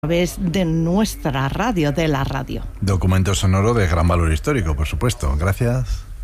través de nuestra radio, de la radio. Documento sonoro de gran valor histórico, por supuesto. Gracias.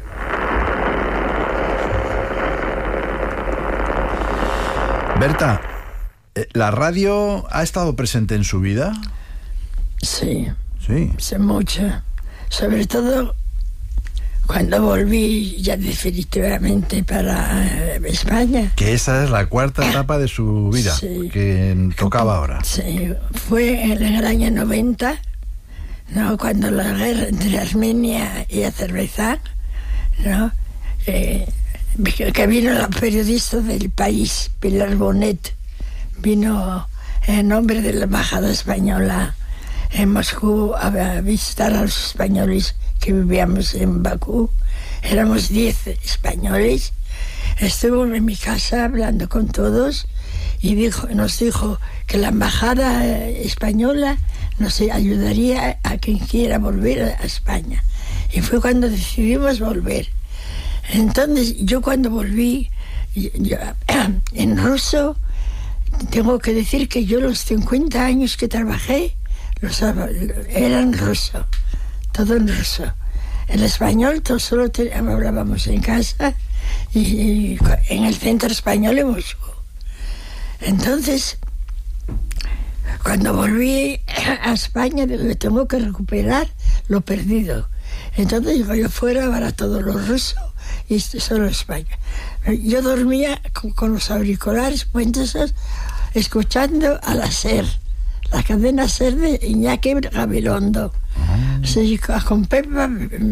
Berta, ¿la radio ha estado presente en su vida? Sí. Sí. Sí, mucho. Sobre todo cuando volví ya definitivamente para España. Que esa es la cuarta etapa de su vida, Sí. que tocaba ahora. Sí, fue en el año 90, ¿no? Cuando la guerra entre Armenia y Azerbaiyán, ¿no? Que vino la periodista del País, Pilar Bonet, vino en nombre de la embajada española en Moscú a visitar a los españoles que vivíamos en Bakú. Éramos 10 españoles. Estuvo en mi casa hablando con todos y nos dijo que la embajada española nos ayudaría a quien quiera volver a España. Y fue cuando decidimos volver. Entonces, yo cuando volví en ruso, tengo que decir que yo los 50 años que trabajé eran ruso, todo en ruso. En español solo hablábamos en casa y en el centro español en Moscú. Entonces, cuando volví a España, tengo que recuperar lo perdido. Entonces yo fuera ahora todo lo ruso y solo España. Yo dormía con los auriculares puestos escuchando a la SER, la cadena SER de Iñaki Gabilondo. Sí, con Pepa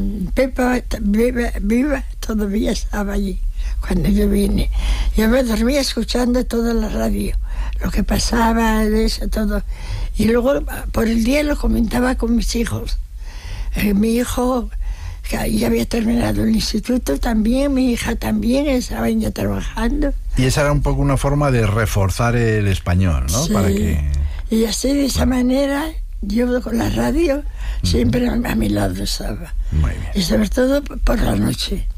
Viva todavía estaba allí cuando yo vine. Yo me dormía escuchando toda la radio, lo que pasaba, eso, todo. Y luego por el día lo comentaba con mis hijos. Mi hijo ya había terminado el instituto también, mi hija también, estaban ya trabajando. Y esa era un poco una forma de reforzar el español, ¿no? Sí. Para que... Y así, de esa manera, yo con la radio siempre a mi lado estaba. Muy bien. Y sobre todo por la noche.